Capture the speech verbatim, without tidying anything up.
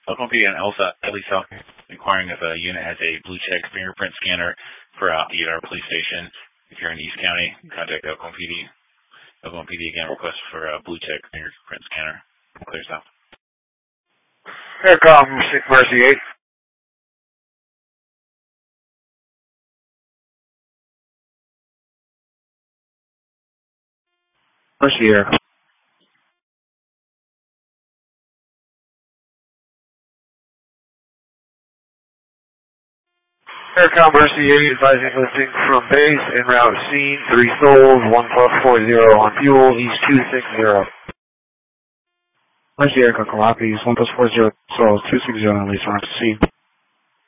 Oklahoma P D and Elsa, Police South, inquiring if a unit has a blue check fingerprint scanner for uh, the our police station. If you're in East County, contact Oklahoma P D. Oklahoma P D again request for a blue check fingerprint scanner. Clear South. Aircom six Mercy eight. Mercy Air. Aircom Mercy eight, advising listing from base en route scene, three souls, one plus four zero on fuel, east two six zero. Mercy Air, Cocoa East, one plus four zero souls, two six zero on lease, on to scene.